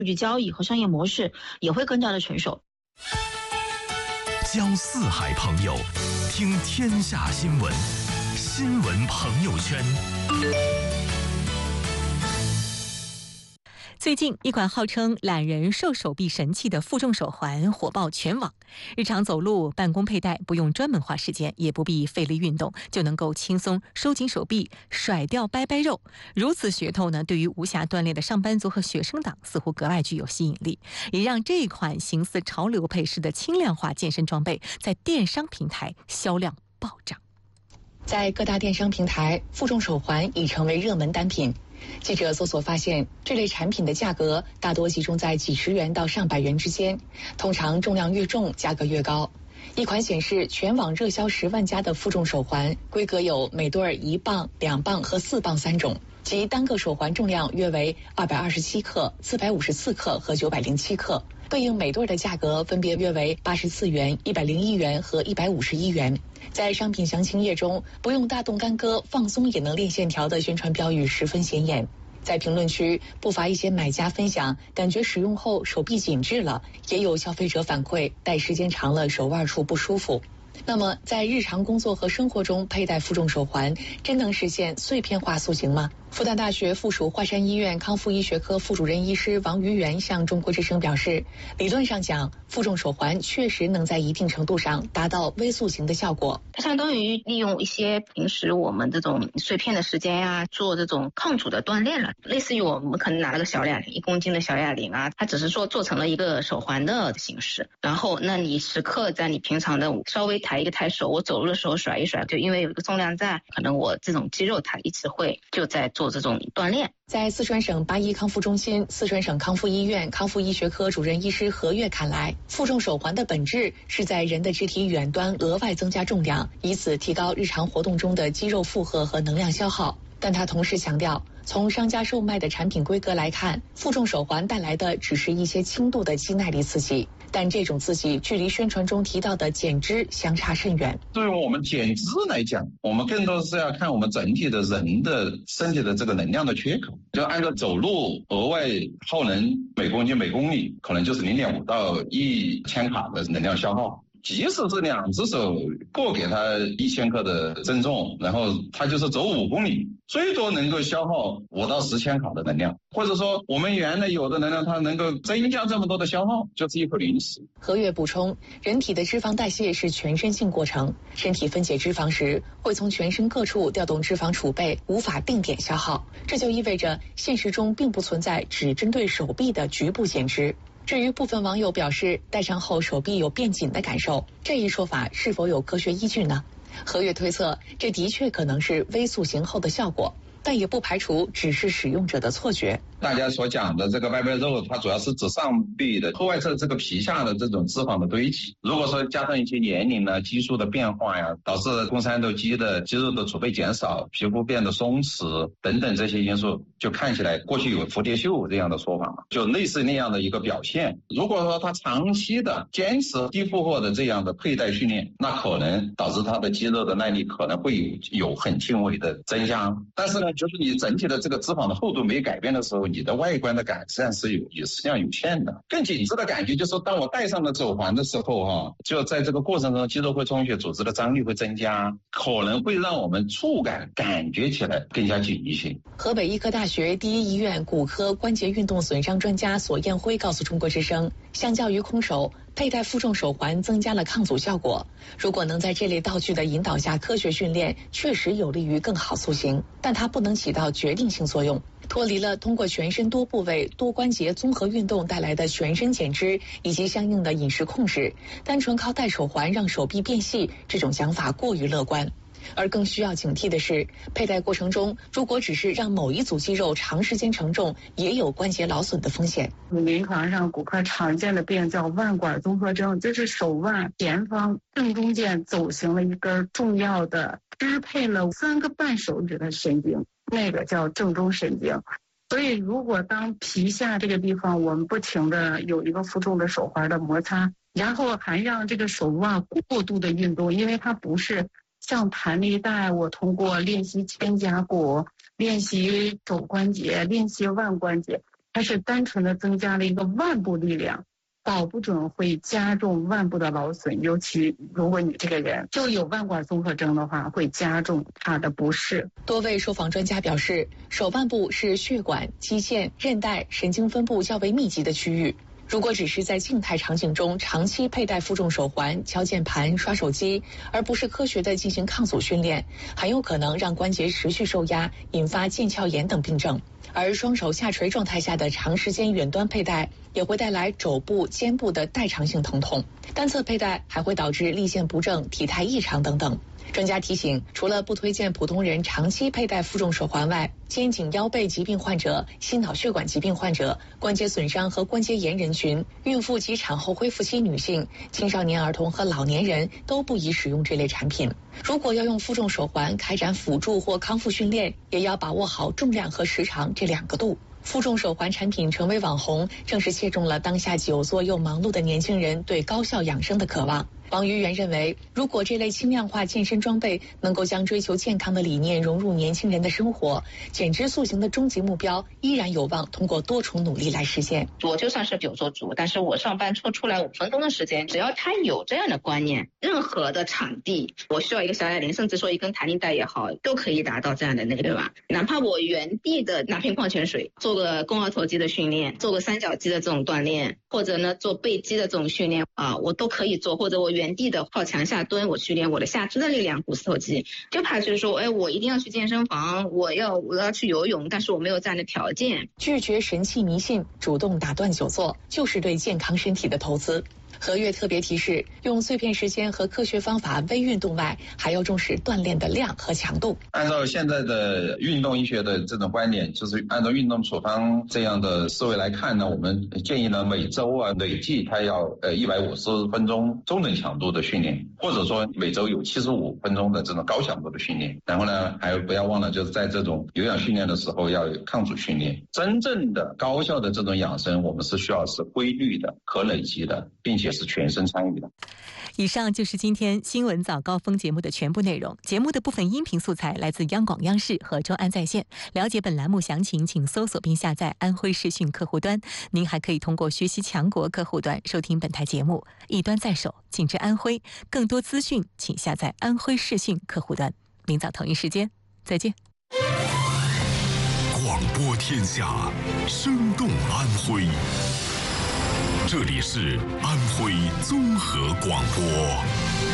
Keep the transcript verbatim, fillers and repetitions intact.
数据交易和商业模式也会更加的成熟。 交四海朋友，听天下新闻，新闻朋友圈。 最近，一款号称懒人瘦手臂神器的负重手环火爆全网。日常走路、办公佩戴，不用专门花时间，也不必费力运动，就能够轻松收紧手臂，甩掉掰掰肉。如此噱头呢，对于无暇锻炼的上班族和学生党似乎格外具有吸引力，也让这款形似潮流配饰的轻量化健身装备在电商平台销量暴涨。 在各大电商平台，负重手环已成为热门单品。记者搜索发现，这类产品的价格大多集中在几十元到上百元之间，通常重量越重，价格越高。一款显示全网热销十万加的负重手环，规格有每对一磅、两磅和四磅三种，即单个手环重量约为二百二十七克、四百五十四克和九百零七克，对应每对的价格分别约为八十四元、一百零一元和一百五十一元。在商品详情页中，不用大动干戈，放松也能练线条的宣传标语十分显眼。在评论区，不乏一些买家分享，感觉使用后手臂紧致了，也有消费者反馈，戴时间长了手腕处不舒服。那么，在日常工作和生活中佩戴负重手环，真能实现碎片化塑形吗？复旦大学附属华山医院康复医学科副主任医师王于元向中国之声表示，理论上讲，负重手环确实能在一定程度上达到微塑形的效果。 它相当于利用一些平时我们这种碎片的时间呀、啊，做这种抗阻的锻炼了。类似于我们可能拿了个小哑铃，一公斤的小哑铃啊，它只是说做成了一个手环的形式。然后，那你时刻在你平常的稍微抬一个抬手，我走路的时候甩一甩，就因为有一个重量在，可能我这种肌肉它一直会就在做这种锻炼。 在四川省八一康复中心、四川省康复医院康复医学科主任医师何月看来，负重手环的本质是在人的肢体远端额外增加重量，以此提高日常活动中的肌肉负荷和能量消耗。但他同时强调，从商家售卖的产品规格来看，负重手环带来的只是一些轻度的肌耐力刺激，但这种刺激距离宣传中提到的减脂相差甚远。 对于我们减脂来讲，我们更多是要看我们整体的人的身体的这个能量的缺口。就按照走路额外耗能每公斤每公里，可能就是零点五到一千卡的能量消耗。即使是两只手各给他一千克的增重，然后他就是走五公里，最多能够消耗五到十千卡的能量，或者说我们原来有的能量，它能够增加这么多的消耗，就是一口零食。 何月补充，人体的脂肪代谢是全身性过程，身体分解脂肪时会从全身各处调动脂肪储备，无法定点消耗，这就意味着现实中并不存在只针对手臂的局部减脂。至于部分网友表示戴上后手臂有变紧的感受，这一说法是否有科学依据呢？何月推测，这的确可能是微塑形后的效果，但也不排除只是使用者的错觉。 大家所讲的这个掰掰肉，它主要是指上臂的后外侧这个皮下的这种脂肪的堆积。如果说加上一些年龄呢、激素的变化呀，导致肱三头肌的肌肉的储备减少，皮肤变得松弛等等这些因素，就看起来过去有蝴蝶袖这样的说法嘛，就类似那样的一个表现。如果说他长期的坚持低负荷的这样的佩戴训练，那可能导致他的肌肉的耐力可能会有有很轻微的增加。但是呢，就是你整体的这个脂肪的厚度没改变的时候，你的外观的改善是有也实际上有限的。更紧致的感觉就是当我戴上了手环的时候哈、啊，就在这个过程中肌肉会充血，组织的张力会增加，可能会让我们触感感觉起来更加紧一些。 河北医科大学第一医院骨科关节运动损伤专家索艳辉告诉中国之声，相较于空手，佩戴负重手环增加了抗阻效果。如果能在这类道具的引导下科学训练，确实有利于更好塑形，但它不能起到决定性作用。脱离了通过全身多部位多关节综合运动带来的全身减脂以及相应的饮食控制，单纯靠戴手环让手臂变细，这种想法过于乐观。而更需要警惕的是，佩戴过程中如果只是让某一组肌肉长时间承重，也有关节劳损的风险。 临床上骨科常见的病叫腕管综合征，就是手腕前方正中间走行了一根重要的支配了三个半手指的神经，那个叫正中神经。所以如果当皮下这个地方我们不停的有一个负重的手环的摩擦，然后还让这个手腕过度的运动，因为它不是像弹力带，我通过练习肩胛骨、练习肘关节、练习腕关节， 它是单纯的增加了一个腕部力量，保不准会加重腕部的劳损，尤其如果你这个人就有腕管综合征的话，会加重它的不适。 多位受访专家表示，手腕部是血管、肌腱、韧带、神经分布较为密集的区域。如果只是在静态场景中长期佩戴负重手环、敲键盘、刷手机，而不是科学的进行抗阻训练，很有可能让关节持续受压，引发腱鞘炎等病症。而双手下垂状态下的长时间远端佩戴，也会带来肘部、肩部的代偿性疼痛。单侧佩戴还会导致立线不正、体态异常等等。专家提醒，除了不推荐普通人长期佩戴负重手环外，肩颈腰背疾病患者、心脑血管疾病患者、关节损伤和关节炎人群、孕妇及产后恢复期女性、青少年儿童和老年人都不宜使用这类产品。如果要用负重手环开展辅助或康复训练，也要把握好重量和时长这两个度。负重手环产品成为网红，正是切中了当下久坐又忙碌的年轻人对高效养生的渴望。王于元认为，如果这类轻量化健身装备能够将追求健康的理念融入年轻人的生活，减脂塑形的终极目标依然有望通过多重努力来实现。 我就算是久坐族，但是我上班抽出来五分钟的时间，只要他有这样的观念，任何的场地，我需要一个小哑铃，甚至说一根弹力带也好，都可以达到这样的那个，对吧？哪怕我原地的拿瓶矿泉水，做个肱二头肌的训练，做个三角肌的这种锻炼，或者呢做背肌的这种训练啊，我都可以做，或者我原地的靠墙下蹲，我去练我的下肢的力量、股四头肌。就怕就是说，哎，我一定要去健身房，我要我要去游泳，但是我没有这样的条件。 拒绝神器迷信，主动打断久坐，就是对健康身体的投资。何月特别提示，用碎片时间和科学方法微运动外，还要重视锻炼的量和强度。 按照现在的运动医学的这种观点，就是按照运动处方这样的思维来看呢，我们建议呢每周啊累计它要呃一百五十分钟中等强度的训练，或者说每周有七十五分钟的这种高强度的训练。然后呢，还不要忘了就是在这种有氧训练的时候要有抗阻训练。真正的高效的这种养生，我们是需要是规律的、可累积的，并且是全身参与的。 以上就是今天新闻早高峰节目的全部内容。节目的部分音频素材来自央广央视和周安在线。了解本栏目详情，请搜索并下载安徽视讯客户端。您还可以通过学习强国客户端收听本台节目。一端在手，请至安徽。更多资讯，请下载安徽视讯客户端。明早同一时间再见。 广播天下，生动安徽。这里是安徽综合广播。